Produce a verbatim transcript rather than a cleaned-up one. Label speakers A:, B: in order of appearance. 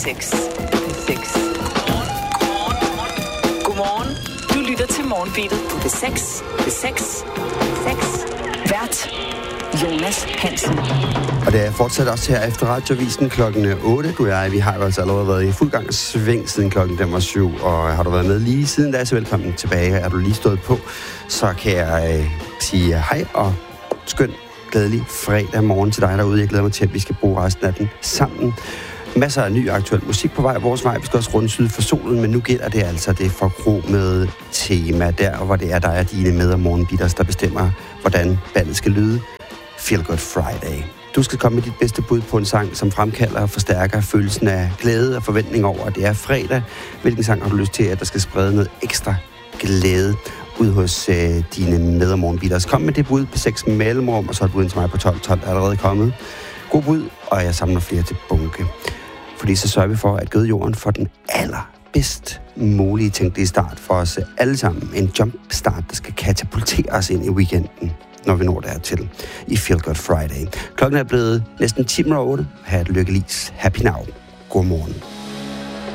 A: seks. Det er seks. Godmorgen. Du lytter til Morgenbeatet på B seks. B seks. seks. Vært. Jonas Hansen.
B: Og det er fortsat også her efter radiovisen klokken otte. Du og jeg, vi har jo altså allerede været i fuld gang sving siden klokken den var syv. Og har du været med lige siden da, så velkommen tilbage. Er du lige stået på, så kan jeg øh, sige hej og skøn, glædelig fredag morgen til dig derude. Jeg glæder mig til, at vi skal bruge resten af den sammen. Masser af ny aktuel musik på vej vores vej. Vi skal også runde syd for solen, men nu gælder det altså det forkromede tema der, hvor det er, der er dine med- og morgenbitters, der bestemmer, hvordan ballet skal lyde. Feel Good Friday. Du skal komme med dit bedste bud på en sang, som fremkalder og forstærker følelsen af glæde og forventning over, at det er fredag. Hvilken sang har du lyst til, at der skal sprede noget ekstra glæde ud hos øh, dine med- og morgenbitters? Kom med det bud på seks mellemrum, og så er buden til mig på tolv tolv allerede kommet. God bud, og jeg samler flere til bunke. Fordi så sørger vi for, at gøde jorden får den allerbedst mulige tænkelige start for os alle sammen. En jumpstart, der skal katapultere os ind i weekenden, når vi når dertil i Feel Good Friday. Klokken er blevet næsten ti minutter over otte. Ha' et lykkelis. Happy now. God morgen.